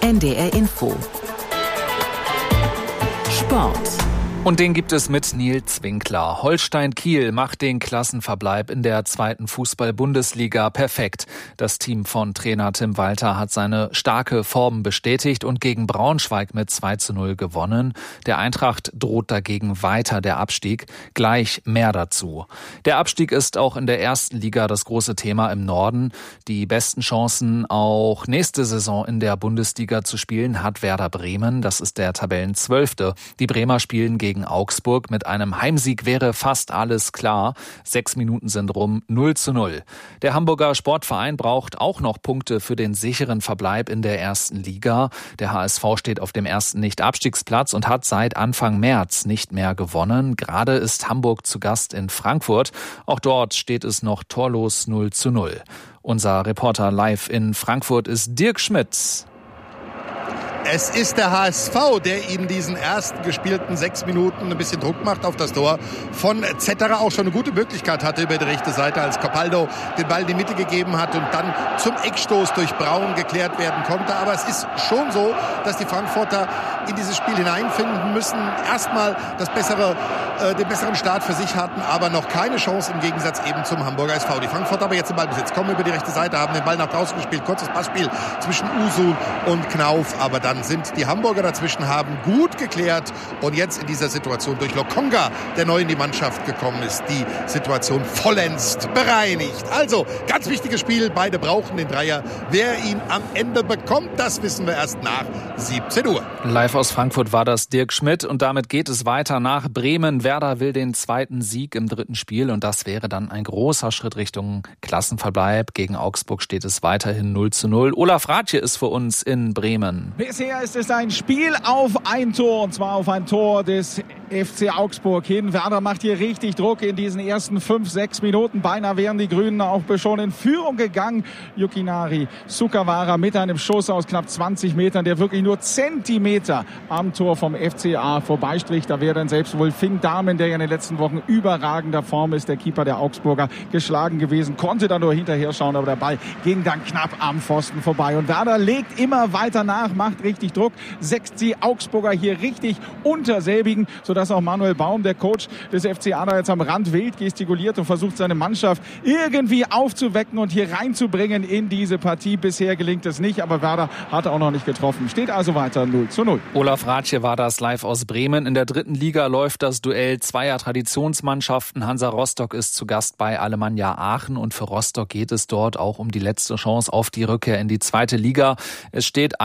NDR Info. Sport. Und den gibt es mit Nils Winkler. Holstein Kiel macht den Klassenverbleib in der 2. Fußball-Bundesliga perfekt. Das Team von Trainer Tim Walter hat seine starke Form bestätigt und gegen Braunschweig mit 2:0 gewonnen. Der Eintracht droht dagegen weiter der Abstieg. Gleich mehr dazu. Der Abstieg ist auch in der 1. Liga das große Thema im Norden. Die besten Chancen, auch nächste Saison in der Bundesliga zu spielen, hat Werder Bremen. Das ist der Tabellenzwölfte. Die Bremer spielen gegen Augsburg. Mit einem Heimsieg wäre fast alles klar. 6 Minuten sind rum, 0:0. Der Hamburger Sportverein braucht auch noch Punkte für den sicheren Verbleib in der 1. Liga. Der HSV steht auf dem ersten Nicht-Abstiegsplatz und hat seit Anfang März nicht mehr gewonnen. Gerade ist Hamburg zu Gast in Frankfurt. Auch dort steht es noch torlos 0:0. Unser Reporter live in Frankfurt ist Dirk Schmitz. Es ist der HSV, der in diesen ersten gespielten 6 Minuten ein bisschen Druck macht auf das Tor von Zetterer. Auch schon eine gute Möglichkeit hatte über die rechte Seite, als Capaldo den Ball in die Mitte gegeben hat und dann zum Eckstoß durch Braun geklärt werden konnte. Aber es ist schon so, dass die Frankfurter in dieses Spiel hineinfinden müssen. Erstmal den besseren Start für sich hatten, aber noch keine Chance im Gegensatz eben zum Hamburger SV. Die Frankfurter aber jetzt im Ballbesitz, kommen über die rechte Seite, haben den Ball nach draußen gespielt. Kurzes Passspiel zwischen Usun und Knauf, aber dann sind die Hamburger dazwischen, haben gut geklärt und jetzt in dieser Situation durch Lokonga, der neu in die Mannschaft gekommen ist, die Situation vollends bereinigt. Also, ganz wichtiges Spiel, beide brauchen den Dreier. Wer ihn am Ende bekommt, das wissen wir erst nach 17 Uhr. Live aus Frankfurt war das Dirk Schmidt und damit geht es weiter nach Bremen. Werder will den 2. Sieg im 3. Spiel und das wäre dann ein großer Schritt Richtung Klassenverbleib. Gegen Augsburg steht es weiterhin 0:0. Olaf Rathje ist für uns in Bremen. Bisher ist es ein Spiel auf ein Tor, und zwar auf ein Tor des FC Augsburg hin. Werder macht hier richtig Druck in diesen ersten 5-6 Minuten. Beinahe wären die Grünen auch schon in Führung gegangen. Yukinari Sukawara mit einem Schuss aus knapp 20 Metern, der wirklich nur Zentimeter am Tor vom FCA vorbeistrich. Da wäre dann selbst wohl Finn Dahmen, der ja in den letzten Wochen überragender Form ist, der Keeper der Augsburger, geschlagen gewesen. Konnte dann nur hinterher schauen, aber der Ball ging dann knapp am Pfosten vorbei. Und Werder legt immer weiter nach, macht richtig Druck, sägt die Augsburger hier richtig unter selbigen, sodass auch Manuel Baum, der Coach des FCA, da jetzt am Rand wild gestikuliert und versucht, seine Mannschaft irgendwie aufzuwecken und hier reinzubringen in diese Partie. Bisher gelingt es nicht, aber Werder hat auch noch nicht getroffen. Steht also weiter 0:0. Olaf Rathje war das live aus Bremen. In der 3. Liga läuft das Duell zweier Traditionsmannschaften. Hansa Rostock ist zu Gast bei Alemannia Aachen und für Rostock geht es dort auch um die letzte Chance auf die Rückkehr in die 2. Liga. Es steht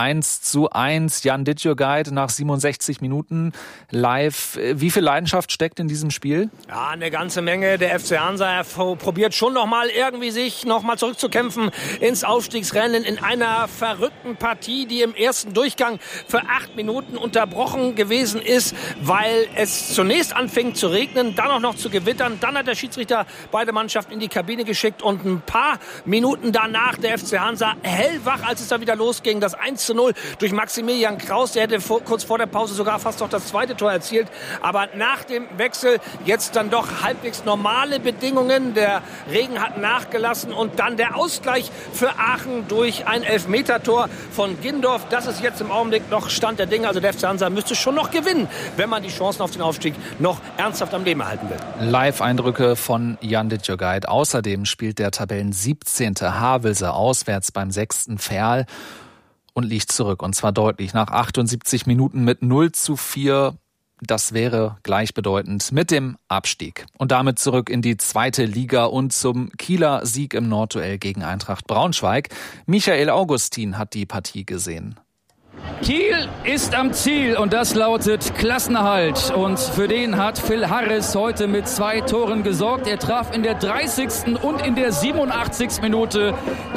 1:1. Jan Dittjögeit nach 67 Minuten live. Wie viel Leidenschaft steckt in diesem Spiel? Ja, eine ganze Menge. Der FC Hansa probiert schon nochmal irgendwie sich nochmal zurückzukämpfen ins Aufstiegsrennen in einer verrückten Partie, die im ersten Durchgang für 8 Minuten unterbrochen gewesen ist, weil es zunächst anfing zu regnen, dann auch noch zu gewittern. Dann hat der Schiedsrichter beide Mannschaften in die Kabine geschickt und ein paar Minuten danach der FC Hansa hellwach, als es da wieder losging. Das 1:0 durch Maximilian Kraus. Der hätte kurz vor der Pause sogar fast noch das 2. Tor erzielt. Aber nach dem Wechsel jetzt dann doch halbwegs normale Bedingungen. Der Regen hat nachgelassen und dann der Ausgleich für Aachen durch ein Elfmetertor von Gindorf. Das ist jetzt im Augenblick noch Stand der Dinge. Also der FC Hansa müsste schon noch gewinnen, wenn man die Chancen auf den Aufstieg noch ernsthaft am Leben erhalten will. Live-Eindrücke von Jan Dittjögeit. Außerdem spielt der Tabellen 17. Havelse auswärts beim 6. Verl und liegt zurück. Und zwar deutlich nach 78 Minuten mit 0:4. Das wäre gleichbedeutend mit dem Abstieg. Und damit zurück in die 2. Liga und zum Kieler Sieg im Nordduell gegen Eintracht Braunschweig. Michael Augustin hat die Partie gesehen. Kiel ist am Ziel und das lautet Klassenerhalt. Und für den hat Phil Harris heute mit 2 Toren gesorgt. Er traf in der 30. und in der 87. Minute.